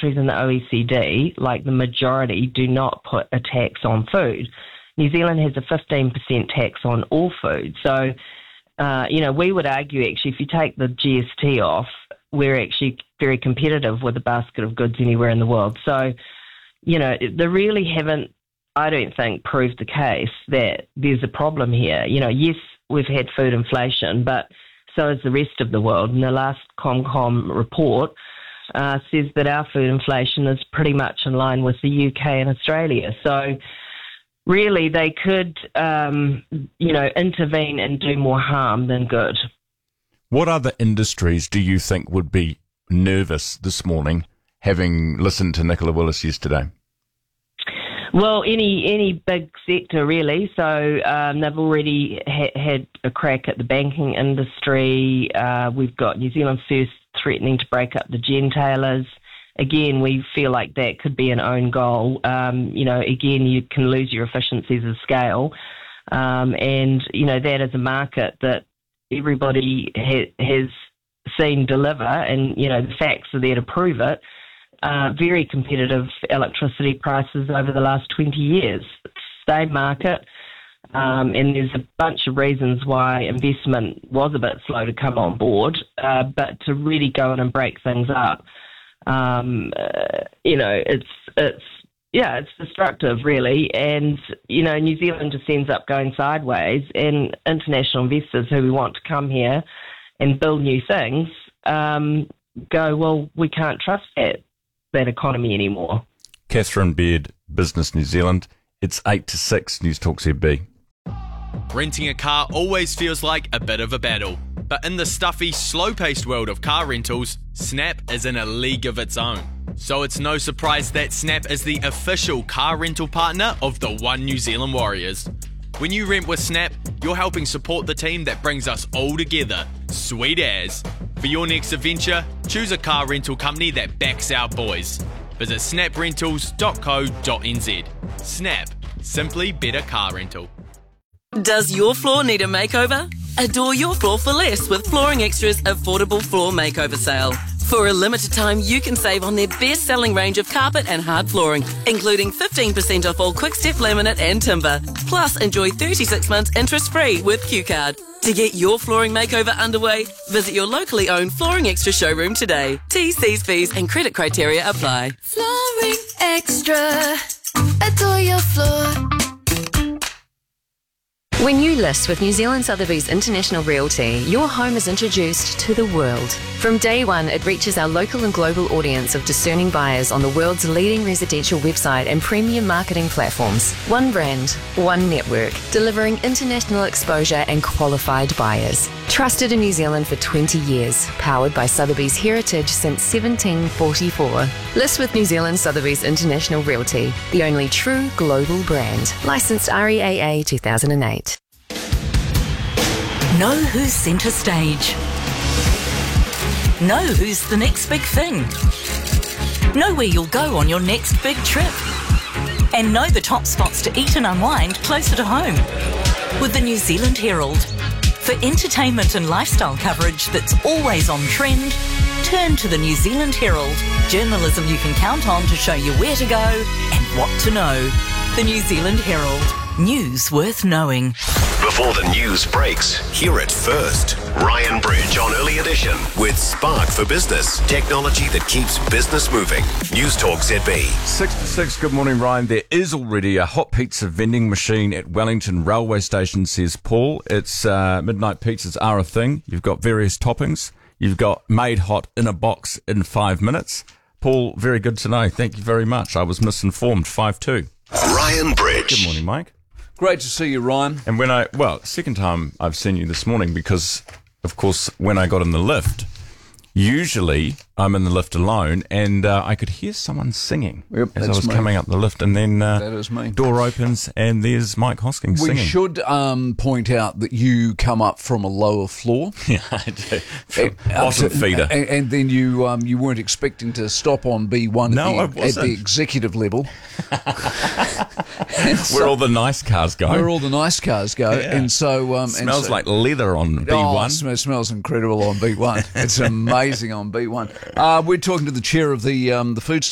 countries in the OECD, like the majority, do not put a tax on food. New Zealand has a 15% tax on all food. So, we would argue, actually, if you take the GST off, we're actually very competitive with a basket of goods anywhere in the world. So, they really haven't, I don't think, proved the case that there's a problem here. Yes, we've had food inflation, but so is the rest of the world. And the last ComCom report says that our food inflation is pretty much in line with the UK and Australia. So really they could, intervene and do more harm than good. What other industries do you think would be nervous this morning, having listened to Nicola Willis yesterday? Well, any big sector, really. So they've already had a crack at the banking industry. We've got New Zealand First threatening to break up the gentailers. Again, we feel like that could be an own goal. Again, you can lose your efficiencies of scale. That is a market that everybody has seen deliver, and, the facts are there to prove it. Very competitive electricity prices over the last 20 years. Same market, and there's a bunch of reasons why investment was a bit slow to come on board, but to really go in and break things up, it's destructive, really. And, New Zealand just ends up going sideways, and international investors who we want to come here and build new things go, well, we can't trust that economy anymore. Catherine Beard, Business New Zealand. It's 8 to 6, News Talk ZB. Renting a car always feels like a bit of a battle. But in the stuffy, slow-paced world of car rentals, Snap is in a league of its own. So it's no surprise that Snap is the official car rental partner of the One New Zealand Warriors. When you rent with Snap, you're helping support the team that brings us all together. Sweet as. For your next adventure, choose a car rental company that backs our boys. Visit snaprentals.co.nz. Snap. Simply better car rental. Does your floor need a makeover? Adore your floor for less with Flooring Extra's affordable floor makeover sale. For a limited time, you can save on their best-selling range of carpet and hard flooring, including 15% off all Quickstep laminate and timber. Plus, enjoy 36 months interest-free with Q-Card. To get your flooring makeover underway, visit your locally owned Flooring Extra showroom today. T's, C's, fees and credit criteria apply. Flooring Extra. Adore your floor. When you list with New Zealand Sotheby's International Realty, your home is introduced to the world. From day one, it reaches our local and global audience of discerning buyers on the world's leading residential website and premium marketing platforms. One brand, one network, delivering international exposure and qualified buyers. Trusted in New Zealand for 20 years, powered by Sotheby's heritage since 1744. List with New Zealand Sotheby's International Realty, the only true global brand. Licensed REAA 2008. Know who's centre stage. Know who's the next big thing. Know where you'll go on your next big trip. And know the top spots to eat and unwind closer to home. With the New Zealand Herald. For entertainment and lifestyle coverage that's always on trend, turn to the New Zealand Herald. Journalism you can count on to show you where to go and what to know. The New Zealand Herald. News worth knowing. Before the news breaks, hear it first. Ryan Bridge on Early Edition with Spark for Business. Technology that keeps business moving. News Talk ZB. 6 to 6, good morning, Ryan. There is already a hot pizza vending machine at Wellington Railway Station, says Paul. It's midnight pizzas are a thing. You've got various toppings. You've got made hot in a box in 5 minutes. Paul, very good to know. Thank you very much. I was misinformed. 5-2. Ryan Bridge. Good morning, Mike. Great to see you, Ryan. And second time I've seen you this morning because, of course, when I got in the lift, usually I'm in the lift alone and I could hear someone singing as I was coming up the lift, and then that is me. Door opens and there's Mike Hosking singing. We should point out that you come up from a lower floor. Yeah, I do. Bottom feeder. And then you weren't expecting to stop on B1 at the executive level. Where all the nice cars go. Yeah. And so... smells like leather on B1. It smells incredible on B1. It's amazing on B1. We're talking to the chair of the food